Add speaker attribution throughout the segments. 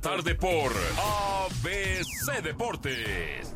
Speaker 1: Tarde por ABC Deportes.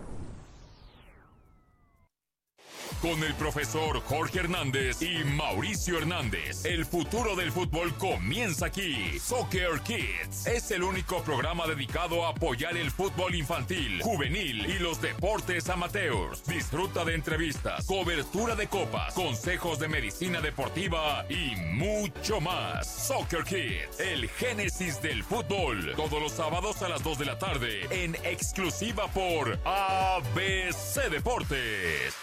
Speaker 1: Con el profesor Jorge Hernández y Mauricio Hernández. El futuro del fútbol comienza aquí. Soccer Kids es el único programa dedicado a apoyar el fútbol infantil, juvenil y los deportes amateurs. Disfruta de entrevistas, cobertura de copas, consejos de medicina deportiva y mucho más. Soccer Kids, el génesis del fútbol. Todos los sábados a las 2 de la tarde en exclusiva por ABC Deportes.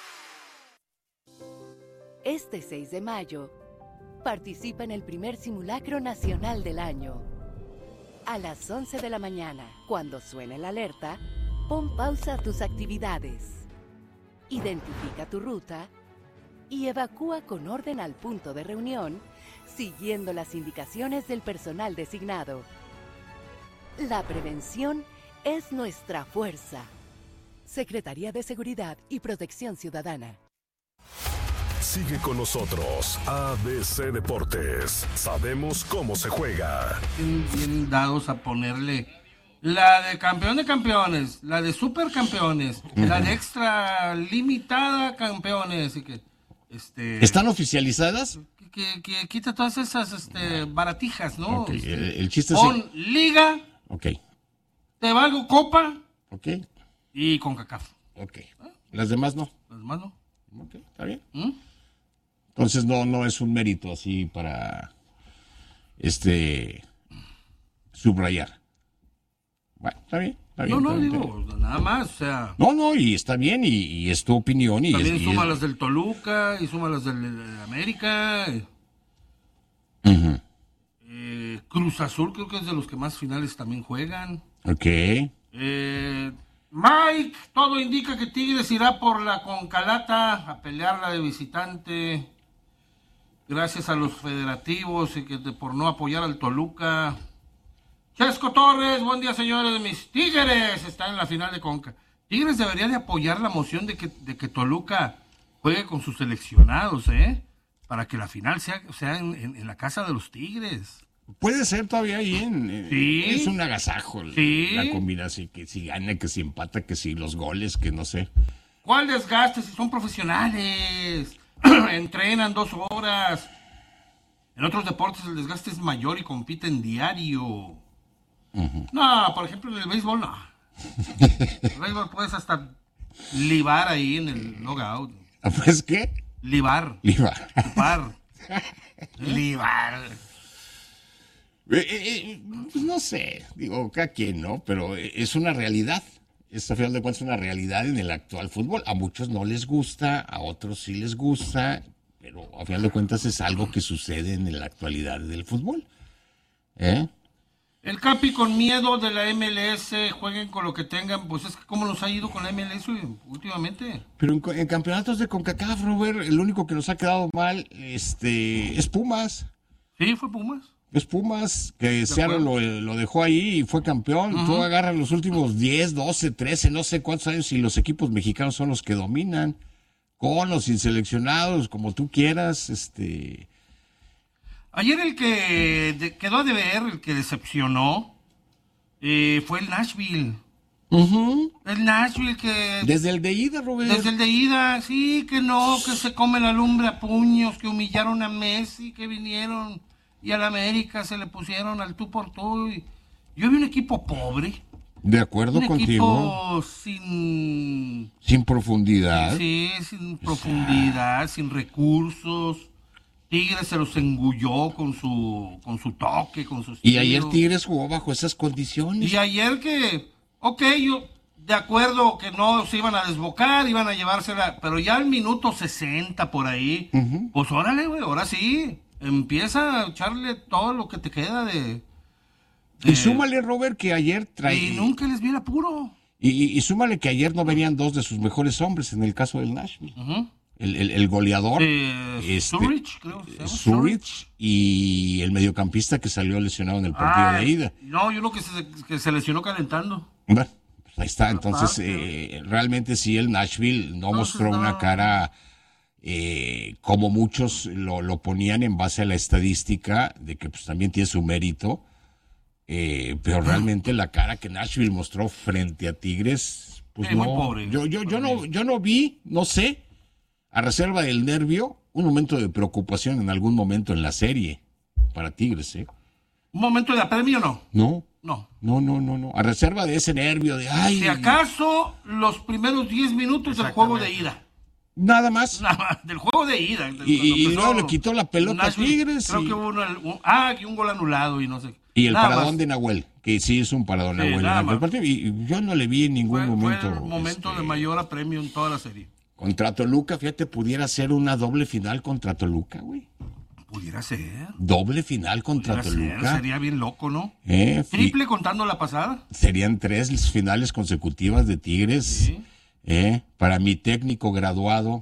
Speaker 2: Este 6 de mayo, participa en el primer simulacro nacional del año. A las 11 de la mañana, cuando suene la alerta, pon pausa a tus actividades. Identifica tu ruta y evacúa con orden al punto de reunión, siguiendo las indicaciones del personal designado. La prevención es nuestra fuerza. Secretaría de Seguridad y Protección Ciudadana.
Speaker 3: Sigue con nosotros, ABC Deportes. Sabemos cómo se juega.
Speaker 4: Bien dados a ponerle la de campeón de campeones, la de supercampeones, la de extra limitada campeones. Y que,
Speaker 5: ¿están oficializadas?
Speaker 4: Que quita todas esas baratijas, ¿no?
Speaker 5: Okay. El chiste es...
Speaker 4: Con Liga,
Speaker 5: okay.
Speaker 4: Te valgo Copa,
Speaker 5: okay.
Speaker 4: Y con CONCACAF.
Speaker 5: Okay. Las demás no.
Speaker 4: Las demás no.
Speaker 5: Okay, está bien. Entonces no es un mérito así para subrayar. Bueno, está bien.
Speaker 4: No, digo, nada más, o sea.
Speaker 5: No, y está bien, y es tu opinión. Y
Speaker 4: también suma las del Toluca, y suma las del América. Cruz Azul creo que es de los que más finales también juegan.
Speaker 5: Ok.
Speaker 4: Mike, todo indica que Tigres irá por la Concalata a pelearla de visitante. Gracias a los federativos y que por no apoyar al Toluca. Chesco Torres, buen día señores, mis Tigres están en la final de Conca. Tigres debería de apoyar la moción de que Toluca juegue con sus seleccionados, para que la final sea en la casa de los Tigres.
Speaker 5: Puede ser todavía bien.
Speaker 4: Sí.
Speaker 5: Es un agasajo.
Speaker 4: Sí.
Speaker 5: La combinación, que si gana, que si empata, que si los goles, que no sé.
Speaker 4: ¿Cuál desgaste si son profesionales? Entrenan 2 horas. En otros deportes el desgaste es mayor y compiten diario. No, por ejemplo en el béisbol no. En el béisbol puedes hasta libar ahí en el logout.
Speaker 5: ¿Pues qué?
Speaker 4: Libar. Libar.
Speaker 5: Pues no sé, digo, cada quien, ¿no? Pero es una realidad. Es, a final de cuentas, una realidad en el actual fútbol. A muchos no les gusta, a otros sí les gusta, pero a final de cuentas es algo que sucede en la actualidad del fútbol.
Speaker 4: El Capi con miedo de la MLS, jueguen con lo que tengan, pues es que cómo nos ha ido con la MLS últimamente.
Speaker 5: Pero en campeonatos de CONCACAF, Robert, el único que nos ha quedado mal es Pumas.
Speaker 4: Sí, fue Pumas.
Speaker 5: Es Pumas, que Seattle lo dejó ahí y fue campeón. Tú agarras los últimos 10, 12, 13, no sé cuántos años, y los equipos mexicanos son los que dominan. Con o sin seleccionados, como tú quieras.
Speaker 4: Ayer el que quedó a deber, el que decepcionó, fue el Nashville. El Nashville que...
Speaker 5: Desde el de ida, Robert.
Speaker 4: Desde el de ida, sí, que no, que se come la lumbre a puños, que humillaron a Messi, que vinieron... Y a la América se le pusieron al tú por tú. Yo vi un equipo pobre.
Speaker 5: De acuerdo contigo.
Speaker 4: Un equipo
Speaker 5: sin profundidad.
Speaker 4: Sí, sin profundidad, sin recursos. Tigres se los engulló con su toque, con su estilo.
Speaker 5: Y ayer Tigres jugó bajo esas condiciones.
Speaker 4: Y ayer yo de acuerdo que no se iban a desbocar, iban a llevársela, pero ya al minuto 60 por ahí, pues órale, güey, ahora sí. Empieza a echarle todo lo que te queda de...
Speaker 5: Y súmale, Robert, que ayer
Speaker 4: Y nunca les vi el apuro.
Speaker 5: Y súmale que ayer no venían 2 de sus mejores hombres en el caso del Nashville. El goleador.
Speaker 4: Zurich, creo.
Speaker 5: Zurich y el mediocampista que salió lesionado en el partido de ida.
Speaker 4: No, yo creo que se lesionó calentando.
Speaker 5: Bueno, pues ahí está. Entonces, realmente sí, el Nashville no mostró una cara... como muchos lo ponían en base a la estadística de que pues también tiene su mérito, pero realmente la cara que Nashville mostró frente a Tigres, pues no.
Speaker 4: Muy pobre.
Speaker 5: Yo no vi, no sé, a reserva del nervio, un momento de preocupación en algún momento en la serie para Tigres, ¿eh?
Speaker 4: ¿Un momento de apremio no?
Speaker 5: No.
Speaker 4: No.
Speaker 5: No. A reserva de ese nervio de ay.
Speaker 4: Si acaso los primeros 10 minutos del juego de ida.
Speaker 5: Nada más.
Speaker 4: Del juego de ida.
Speaker 5: Y luego le quitó la pelota a Tigres.
Speaker 4: Creo que hubo y un gol anulado y no sé.
Speaker 5: Y el
Speaker 4: nada
Speaker 5: paradón
Speaker 4: más
Speaker 5: de Nahuel, que sí es un paradón Nahuel en el partido. Y yo no le vi en ningún momento.
Speaker 4: Fue el momento de mayor apremio en toda la serie.
Speaker 5: Contra Toluca, fíjate, pudiera ser una doble final contra Toluca, güey.
Speaker 4: Pudiera ser.
Speaker 5: Doble final contra Toluca.
Speaker 4: Sería bien loco, ¿no?
Speaker 5: Triple
Speaker 4: contando la pasada.
Speaker 5: Serían 3 finales consecutivas de Tigres.
Speaker 4: Sí.
Speaker 5: Para mi técnico graduado.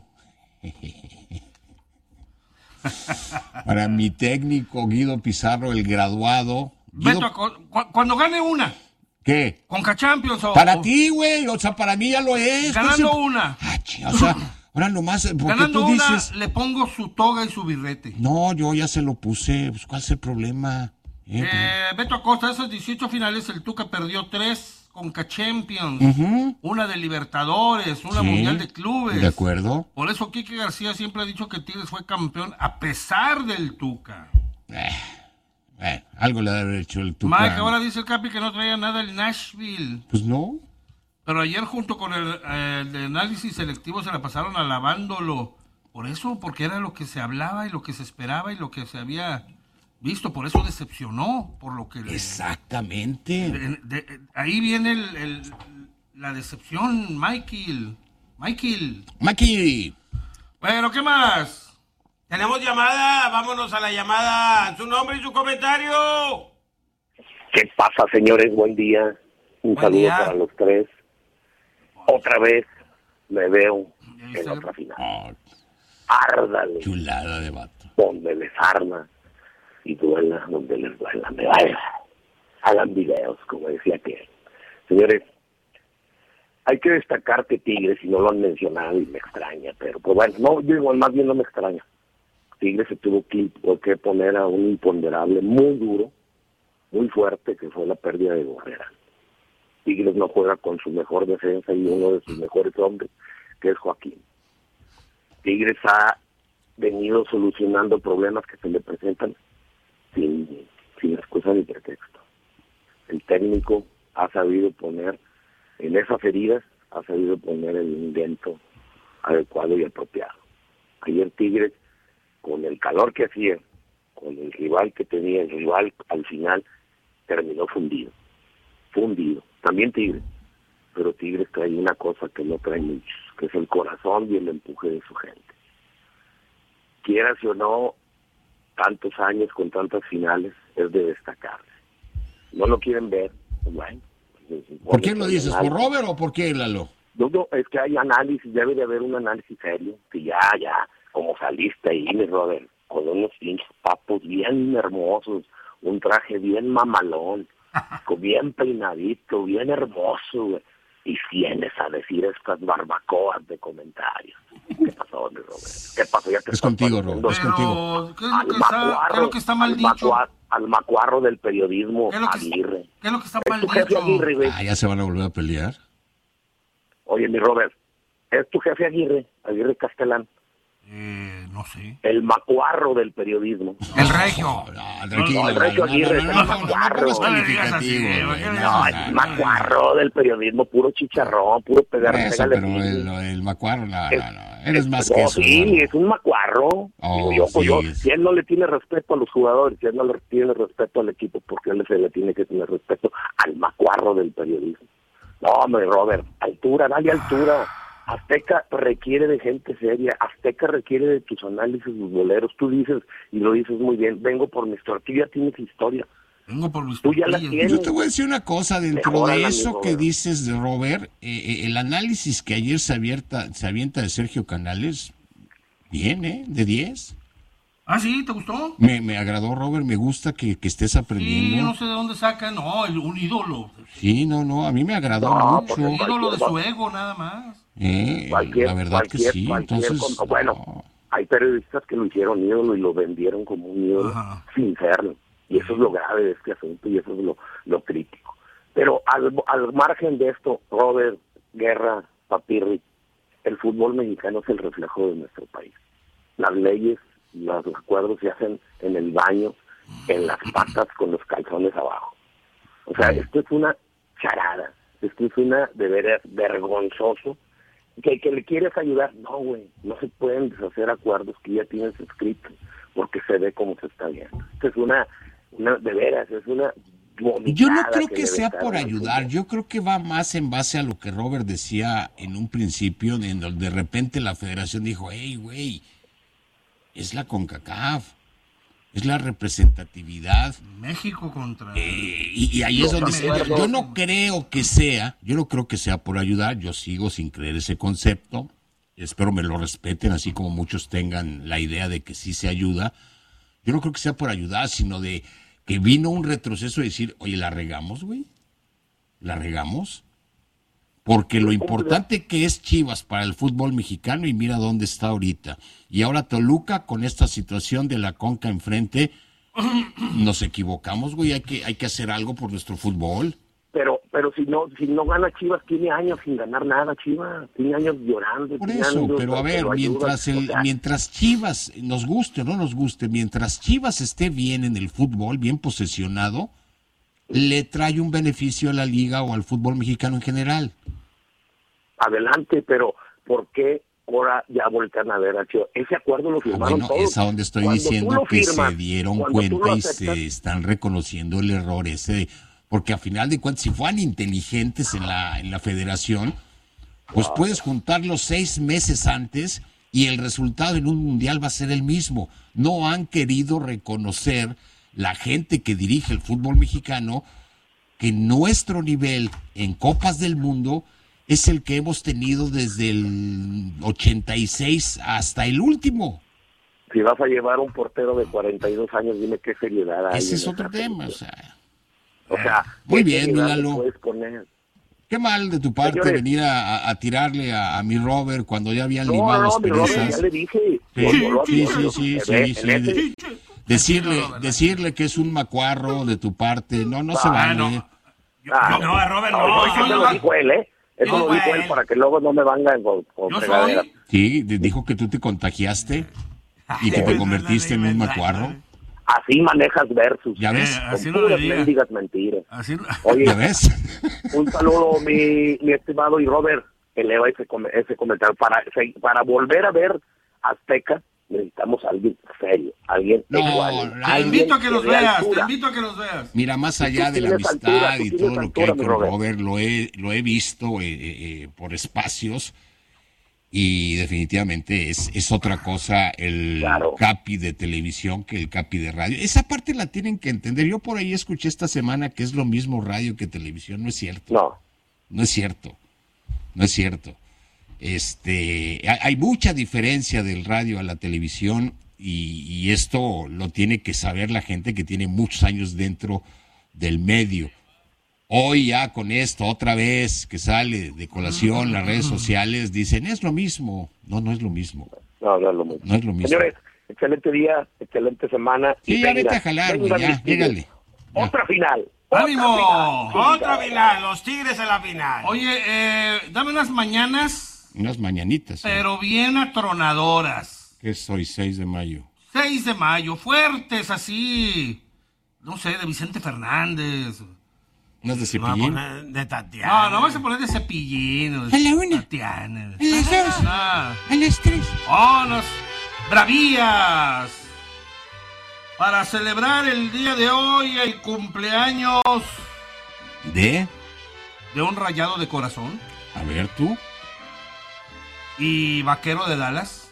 Speaker 5: Para mi técnico Guido Pizarro, el graduado.
Speaker 4: Beto, cuando gane una.
Speaker 5: ¿Qué?
Speaker 4: Conca Champions.
Speaker 5: Para ti, güey. O sea, para mí ya lo es.
Speaker 4: Ganando una.
Speaker 5: O sea, ahora nomás. Porque
Speaker 4: ganando
Speaker 5: tú dices,
Speaker 4: una, le pongo su toga y su birrete.
Speaker 5: No, yo ya se lo puse. Pues, ¿cuál es el problema?
Speaker 4: Beto Acosta, esas 18 finales, el Tuca perdió 3 Conca Champions, una de Libertadores, una Mundial de Clubes.
Speaker 5: De acuerdo.
Speaker 4: Por eso Quique García siempre ha dicho que Tigres fue campeón a pesar del Tuca.
Speaker 5: Algo le debe haber hecho el Tuca.
Speaker 4: Mike, ahora dice el Capi que no traía nada el Nashville.
Speaker 5: Pues no.
Speaker 4: Pero ayer junto con el de análisis selectivo se la pasaron alabándolo. Por eso, porque era lo que se hablaba y lo que se esperaba y lo que se había visto. Por eso decepcionó, por lo que...
Speaker 5: Exactamente.
Speaker 4: Ahí viene la decepción, Michael. Bueno, ¿qué más?
Speaker 6: Tenemos llamada, vámonos a la llamada. Su nombre y su comentario.
Speaker 7: ¿Qué pasa, señores? Buen día. Un saludo para los 3. Otra vez me veo en otra final. Árdale.
Speaker 5: Chulada de vato.
Speaker 7: Donde les arma y duela donde les duela. Me vaya. Hagan videos, como decía que. Señores, hay que destacar que Tigres, si no lo han mencionado y me extraña, pero pues bueno, no, digo, más bien no me extraña. Tigres se tuvo que poner a un imponderable muy duro, muy fuerte, que fue la pérdida de Borrera. Tigres no juega con su mejor defensa y uno de sus mejores hombres, que es Joaquín. Tigres ha venido solucionando problemas que se le presentan sin excusa ni pretexto. El técnico ha sabido poner en esas heridas, ha sabido poner el invento adecuado y apropiado. Ayer Tigres, con el calor que hacía, con el rival que tenía, el rival al final terminó fundido. También Tigres, pero Tigres trae una cosa que no trae muchos, que es el corazón y el empuje de su gente. Quieras o no, tantos años con tantas finales es de destacarse. No lo quieren ver, bueno.
Speaker 5: ¿Por qué lo dices? ¿Por Robert o por qué, Lalo?
Speaker 7: No, es que hay análisis, debe de haber un análisis serio, que ya, como saliste ahí, mi Robert, con unos pinches papos bien hermosos, un traje bien mamalón, bien peinadito, bien hermoso, güey, y vienes a decir estas barbacoas de comentarios. ¿Qué pasó, mi Robert? ¿Qué pasó? Ya te
Speaker 5: es contigo, Robert, es contigo.
Speaker 4: ¿Qué es lo que está mal dicho?
Speaker 7: Al macuarro del periodismo, Aguirre.
Speaker 4: ¿Qué es lo que está mal dicho?
Speaker 7: Jefe Aguirre, güey.
Speaker 5: ¿Ya se van a volver a pelear?
Speaker 7: Oye, mi Robert, ¿es tu jefe Aguirre Castelán?
Speaker 4: No sé.
Speaker 7: El macuarro del periodismo.
Speaker 4: El regio.
Speaker 7: El regio Aguirre, el macuarro. No, el macuarro del periodismo, puro chicharrón, puro pegar.
Speaker 5: Pero el macuarro, no. Eres más que eso.
Speaker 7: Sí, es un macuarro. Si él no le tiene respeto a los jugadores, si él no le tiene respeto al equipo, porque él se le tiene que tener respeto al macuarro del periodismo. No, hombre, Robert, altura, dale altura. Azteca requiere de gente seria, Azteca requiere de tus análisis futboleros. Tú dices, y lo dices muy bien, vengo por mi historia. Tú ya tienes historia.
Speaker 4: Vengo por mis
Speaker 7: Tú ya la tienes.
Speaker 5: Yo te voy a decir una cosa, dentro de eso que dices de Robert, el análisis que ayer se avienta de Sergio Canales, bien, de 10.
Speaker 4: ¿Ah, sí? ¿Te gustó?
Speaker 5: Me agradó, Robert, me gusta que estés aprendiendo.
Speaker 4: Sí, no sé de dónde sacan, un ídolo.
Speaker 5: Sí, no, a mí me agradó mucho.
Speaker 4: Un ídolo de su ego, nada más.
Speaker 5: La verdad que sí, entonces...
Speaker 7: Bueno, hay periodistas que lo hicieron ídolo y lo vendieron como un ídolo sin serlo. Y eso es lo grave de este asunto y eso es lo crítico. Pero al margen de esto, Robert, Guerra, Papirri, el fútbol mexicano es el reflejo de nuestro país. Las leyes, los acuerdos se hacen en el baño, en las patas, con los calzones abajo. O sea, esto es una charada, esto es una de veras vergonzoso. Que le quieres ayudar, no, güey, no se pueden deshacer acuerdos que ya tienes escritos, porque se ve cómo se está viendo. Esto es una de veras, es una vomitada.
Speaker 5: Yo no creo que sea por ayudar, yo creo que va más en base a lo que Robert decía en un principio, en donde de repente la federación dijo, hey, güey, es la CONCACAF, es la representatividad.
Speaker 4: México contra...
Speaker 5: y ahí es donde yo no creo que sea por ayudar, yo sigo sin creer ese concepto, espero me lo respeten, así como muchos tengan la idea de que sí se ayuda. Yo no creo que sea por ayudar, sino de que vino un retroceso de decir, oye, ¿la regamos, güey? ¿La regamos? Porque lo importante que es Chivas para el fútbol mexicano, y mira dónde está ahorita. Y ahora Toluca, con esta situación de la Conca enfrente, nos equivocamos, güey, hay que hacer algo por nuestro fútbol.
Speaker 7: Pero si no gana Chivas, tiene años sin ganar nada, Chivas, tiene años llorando.
Speaker 5: Por eso, pero a ver, mientras Chivas, nos guste o no nos guste, mientras Chivas esté bien en el fútbol, bien posesionado, le trae un beneficio a la liga o al fútbol mexicano en general.
Speaker 7: Adelante, pero ¿por qué ahora ya voltean a ver a Chivas? Ese acuerdo lo firmaron todos.
Speaker 5: Es a donde estoy diciendo que se dieron cuenta y se están reconociendo el error ese, porque a final de cuentas, si fueran inteligentes en la federación, pues puedes juntarlos 6 meses antes y el resultado en un mundial va a ser el mismo. No han querido reconocer la gente que dirige el fútbol mexicano que nuestro nivel en Copas del Mundo es el que hemos tenido desde el 86 hasta el último.
Speaker 7: Si vas a llevar un portero de 42 años, dime qué seriedad hay.
Speaker 5: Ese es otro tema,
Speaker 7: o sea,
Speaker 5: muy bien, Lalo. Qué mal de tu parte, señores, venir a tirarle a mi Robert cuando ya habían limado las perezas.
Speaker 7: Ya le dije.
Speaker 5: Sí. Decirle que es un macuarro de tu parte, no se vale.
Speaker 6: No, a Robert no.
Speaker 7: Eso lo dijo él, Eso lo dijo él para que luego no me vengan con fregaderas.
Speaker 5: Sí, dijo que tú te contagiaste y que te convertiste en un macuarro.
Speaker 7: Así manejas versus.
Speaker 5: ¿Ya ves?
Speaker 4: Así
Speaker 7: no le digas mentiras.
Speaker 5: Oye, ¿ya ves?
Speaker 7: Un saludo, mi estimado, y Robert, eleva ese comentario. Para volver a ver Azteca, necesitamos a alguien serio, alguien igual.
Speaker 4: Te invito a que los veas,
Speaker 5: Mira, más allá de la amistad y todo lo que hay con Robert, lo he visto por espacios. Y definitivamente es otra cosa el Capi de televisión que el Capi de radio. Esa parte la tienen que entender. Yo por ahí escuché esta semana que es lo mismo radio que televisión. No es cierto. No es cierto. Hay mucha diferencia del radio a la televisión y esto lo tiene que saber la gente que tiene muchos años dentro del medio. Hoy ya con esto, otra vez que sale de colación las redes sociales, dicen, es lo mismo. No es lo mismo.
Speaker 7: No es lo mismo. Señores, excelente día, excelente semana.
Speaker 5: Sí, ya vete a jalar, güey, ya, llégale.
Speaker 7: Otra final.
Speaker 4: ¡Ánimo!
Speaker 6: Otra final, los Tigres en la final.
Speaker 4: Oye, dame unas mañanas.
Speaker 5: Unas mañanitas.
Speaker 4: Pero bien atronadoras.
Speaker 5: ¿Qué soy? 6 de mayo.
Speaker 4: 6 de mayo, fuertes así. No sé, de Vicente Fernández.
Speaker 5: ¿No es de Cepillín?
Speaker 6: De Tatiana.
Speaker 4: No vas a poner de Cepillín.
Speaker 5: A la 1.
Speaker 4: Tatiana.
Speaker 5: A las 2. A las 3.
Speaker 4: ¡Vámonos! ¡Bravías! Para celebrar el día de hoy, el cumpleaños...
Speaker 5: ¿De
Speaker 4: un Rayado de Corazón.
Speaker 5: A ver, tú.
Speaker 4: Y Vaquero de Dallas.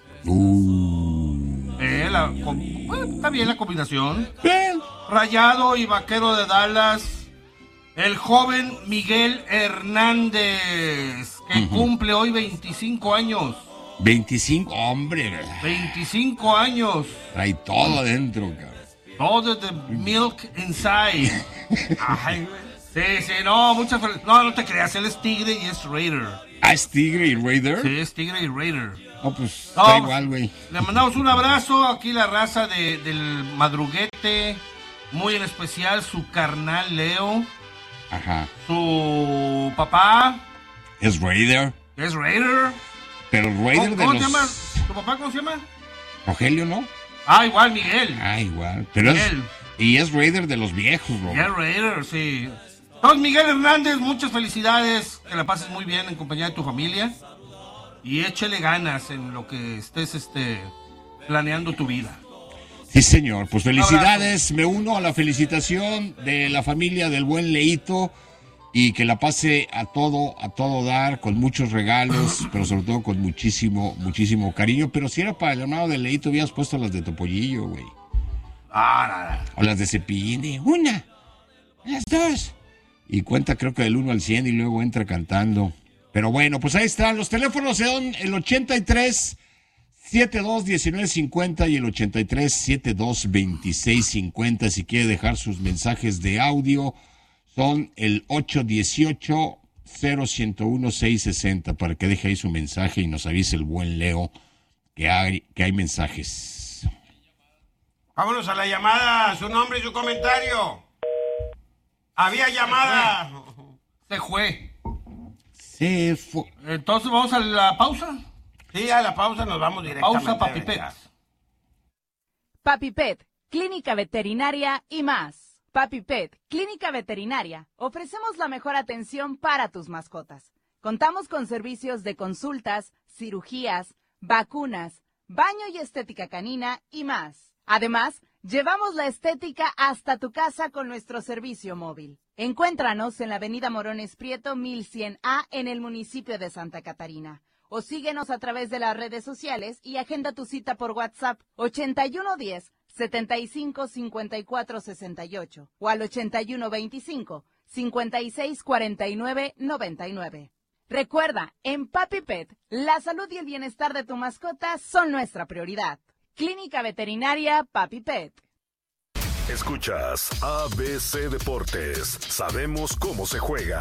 Speaker 4: Está bien la combinación.
Speaker 5: Bien.
Speaker 4: Rayado y Vaquero de Dallas. El joven Miguel Hernández, que cumple hoy 25 años.
Speaker 5: 25, hombre.
Speaker 4: 25 años.
Speaker 5: Trae todo adentro, cabrón.
Speaker 4: Todo the milk inside. Ay, sí, no te creas, él es Tigre y es Raider.
Speaker 5: ¿Es Tigre y Raider?
Speaker 4: Sí, es Tigre y Raider.
Speaker 5: Pues está igual, güey.
Speaker 4: Le mandamos un abrazo aquí la raza del Madruguete, muy en especial su carnal Leo.
Speaker 5: Ajá.
Speaker 4: Su papá.
Speaker 5: Es Raider.
Speaker 4: Es Raider.
Speaker 5: Pero Raider
Speaker 4: ¿Cómo
Speaker 5: de
Speaker 4: se
Speaker 5: los...
Speaker 4: llama? ¿Tu papá cómo se llama?
Speaker 5: Rogelio, ¿no?
Speaker 4: Ah, igual, Miguel.
Speaker 5: Ah, igual. Pero
Speaker 4: Miguel.
Speaker 5: Y es Raider de los viejos, bro.
Speaker 4: Es Raider, sí. Entonces, Miguel Hernández, muchas felicidades. Que la pases muy bien en compañía de tu familia. Y échale ganas en lo que estés planeando tu vida.
Speaker 5: Sí, señor. Pues felicidades. Me uno a la felicitación de la familia del buen Leito. Y que la pase a todo dar, con muchos regalos, pero sobre todo con muchísimo, muchísimo cariño. Pero si era para el hermano de Leito, hubieras puesto las de Topollillo, güey.
Speaker 4: Nada.
Speaker 5: O las de Cepillín, de una, las dos. Y cuenta creo que del 1 al 100 y luego entra cantando. Pero bueno, pues ahí están. Los teléfonos son el 83 72 19 50 y el 83 72 26 50. Si quiere dejar sus mensajes de audio, son el 818 0101 660 para que deje ahí su mensaje y nos avise el buen Leo que hay mensajes.
Speaker 6: Vámonos a la llamada, su nombre y su comentario. Había llamada.
Speaker 4: Se fue.
Speaker 5: Se fue.
Speaker 4: Entonces vamos a la pausa.
Speaker 6: Sí, a la pausa nos vamos directamente.
Speaker 4: Pausa, Papi Pet.
Speaker 8: Papi Pet, clínica veterinaria y más. Papi Pet, clínica veterinaria. Ofrecemos la mejor atención para tus mascotas. Contamos con servicios de consultas, cirugías, vacunas, baño y estética canina y más. Además, llevamos la estética hasta tu casa con nuestro servicio móvil. Encuéntranos en la avenida Morones Prieto 1100A en el municipio de Santa Catarina. O síguenos a través de las redes sociales y agenda tu cita por WhatsApp 8110 75 54 68 o al 81 25 56 49 99. Recuerda, en Papi Pet, la salud y el bienestar de tu mascota son nuestra prioridad. Clínica Veterinaria Papi Pet.
Speaker 3: Escuchas ABC Deportes. Sabemos cómo se juega.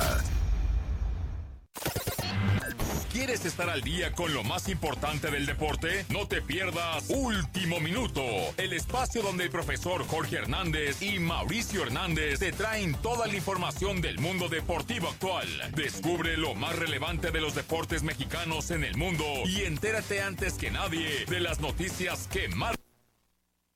Speaker 1: ¿Quieres estar al día con lo más importante del deporte? No te pierdas Último Minuto, el espacio donde el profesor Jorge Hernández y Mauricio Hernández te traen toda la información del mundo deportivo actual. Descubre lo más relevante de los deportes mexicanos en el mundo y entérate antes que nadie de las noticias que marcan